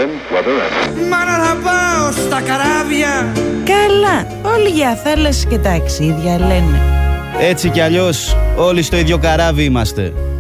Μάνα θα πάω στα καράβια. Καλά, όλοι για θάλασσες και ταξίδια λένε. Έτσι κι αλλιώς όλοι στο ίδιο καράβι είμαστε.